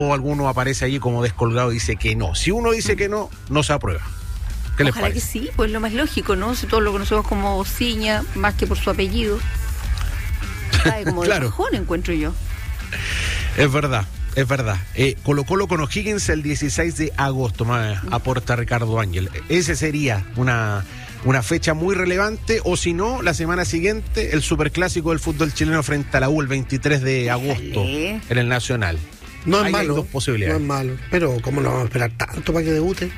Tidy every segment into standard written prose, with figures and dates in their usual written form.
o alguno aparece allí como descolgado y dice que no. Si uno dice que no, no se aprueba. ¿Qué les Ojalá parece? que sí, pues lo más lógico, ¿no? Si todos lo conocemos como Bociña, más que por su apellido. Ay, como Claro. de cajón, encuentro yo. Es verdad. Colo-Colo con O'Higgins el 16 de agosto, aporta Ricardo Ángel. Ese sería una fecha muy relevante, o si no, la semana siguiente, el superclásico del fútbol chileno frente a la U el 23 de agosto en el Nacional. No es Ahí malo, hay dos posibilidades. no es malo, pero ¿cómo lo vamos a esperar tanto para que debute?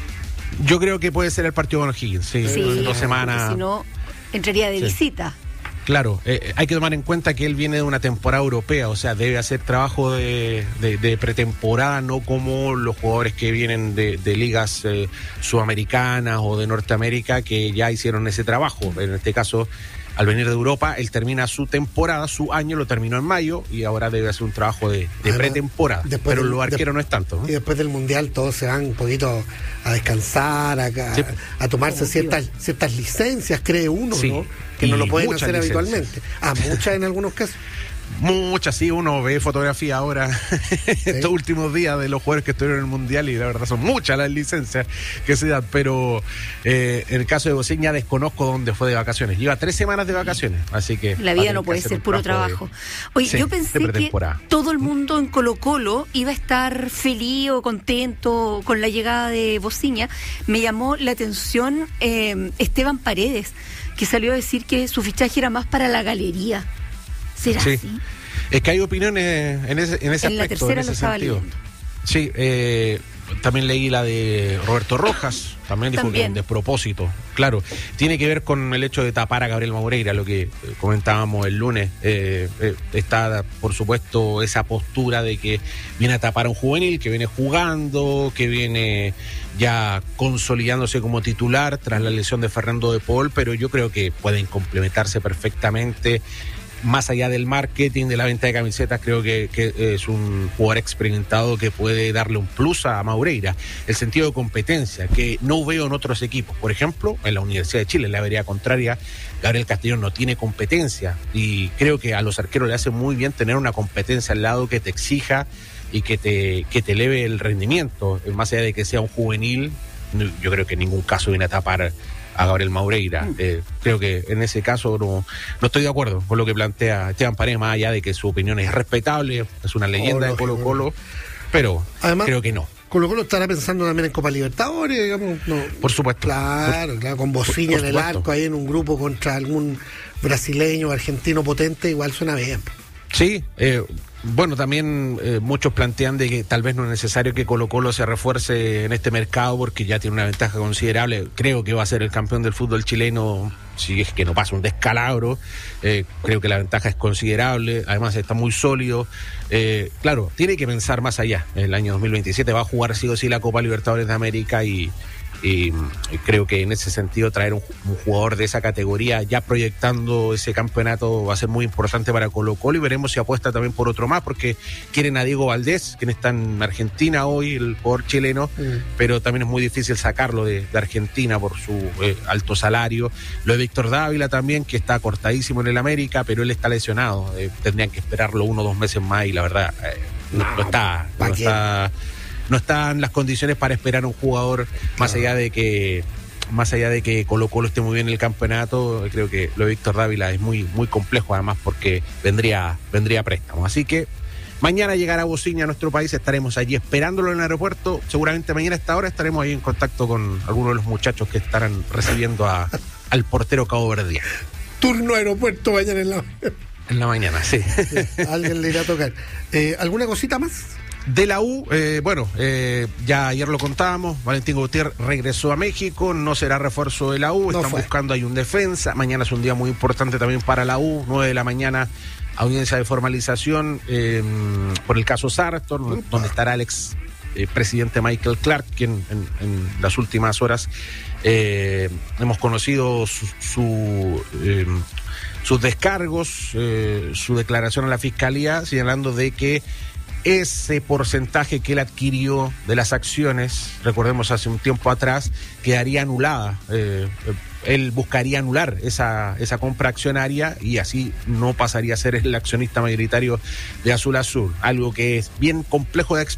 Yo creo que puede ser el partido con O'Higgins, sí, en 2 semanas. Si no, entraría de visita. Claro, hay que tomar en cuenta que él viene de una temporada europea, o sea, debe hacer trabajo de pretemporada, no como los jugadores que vienen de ligas sudamericanas o de Norteamérica que ya hicieron ese trabajo. En este caso, al venir de Europa, él termina su temporada, su año lo terminó en mayo y ahora debe hacer un trabajo de pretemporada. Pero los arqueros no es tanto, ¿no? Y después del Mundial todos se van un poquito a descansar, a tomarse ciertas licencias, cree uno, Sí. ¿no? Que no lo pueden hacer Muchas habitualmente. Muchas en algunos casos. Muchas, sí, uno ve fotografía ahora estos últimos días de los jugadores que estuvieron en el Mundial y la verdad son muchas las licencias que se dan, pero en el caso de Bociña desconozco dónde fue de vacaciones. Lleva 3 semanas de vacaciones, así que... La vida no puede ser puro trabajo. Oye, yo pensé que todo el mundo en Colo-Colo iba a estar feliz o contento con la llegada de Bociña. Me llamó la atención Esteban Paredes, que salió a decir que su fichaje era más para la galería. ¿Será así? Es que hay opiniones en ese aspecto. En la tercera lo estaba leyendo. Sí, también leí la de Roberto Rojas, también dijo que de propósito. Claro, tiene que ver con el hecho de tapar a Gabriel Maureira, lo que comentábamos el lunes. Está, por supuesto, esa postura de que viene a tapar a un juvenil, que viene jugando, que viene ya consolidándose como titular tras la lesión de Fernando de Paul, pero yo creo que pueden complementarse perfectamente. Más allá del marketing, de la venta de camisetas, creo que es un jugador experimentado que puede darle un plus a Maureira. El sentido de competencia, que no veo en otros equipos. Por ejemplo, en la Universidad de Chile, en la vereda contraria, Gabriel Castellón no tiene competencia. Y creo que a los arqueros le hace muy bien tener una competencia al lado que te exija y que te eleve el rendimiento. Más allá de que sea un juvenil, yo creo que en ningún caso viene a tapar a Gabriel Maureira. Creo que en ese caso no estoy de acuerdo con lo que plantea Esteban Paredes, más allá de que su opinión es respetable, es una leyenda de Colo-Colo, pero además, creo que no. Colo-Colo estará pensando también en Copa Libertadores, digamos. No. Por supuesto. Claro, con Bociña en el arco, ahí en un grupo contra algún brasileño o argentino potente, igual suena bien. Sí, bueno, también muchos plantean de que tal vez no es necesario que Colo-Colo se refuerce en este mercado porque ya tiene una ventaja considerable. Creo que va a ser el campeón del fútbol chileno si es que no pasa un descalabro. Creo que la ventaja es considerable, además está muy sólido. Claro, tiene que pensar más allá. El año 2027 va a jugar sí o sí la Copa Libertadores de América y creo que en ese sentido traer un jugador de esa categoría ya proyectando ese campeonato va a ser muy importante para Colo-Colo, y veremos si apuesta también por otro más, porque quieren a Diego Valdés, quien está en Argentina hoy, el jugador chileno, pero también es muy difícil sacarlo de Argentina por su alto salario. Lo de Víctor Dávila también, que está cortadísimo en el América, pero él está lesionado, tendrían que esperarlo 1 o 2 meses más y la verdad no están las condiciones para esperar a un jugador, más allá de que Colo-Colo esté muy bien en el campeonato. Creo que lo de Víctor Dávila es muy, muy complejo, además porque vendría préstamo. Así que mañana llegará Bociña a nuestro país, estaremos allí esperándolo en el aeropuerto. Seguramente mañana a esta hora estaremos ahí en contacto con algunos de los muchachos que estarán recibiendo al portero caboverdiano. Turno aeropuerto mañana en la mañana, sí. Alguien le irá a tocar. ¿Alguna cosita más? De la U, ya ayer lo contábamos, Valentín Gutiérrez regresó a México, no será refuerzo de la U, están buscando ahí un defensa. Mañana es un día muy importante también para la U, 9 de la mañana, audiencia de formalización por el caso Sartor, donde estará el ex presidente Michael Clark, quien en las últimas horas hemos conocido sus descargos, su declaración a la Fiscalía, señalando de que ese porcentaje que él adquirió de las acciones, recordemos hace un tiempo atrás, quedaría anulada. Él buscaría anular esa compra accionaria y así no pasaría a ser el accionista mayoritario de Azul Azul. Algo que es bien complejo de explicar.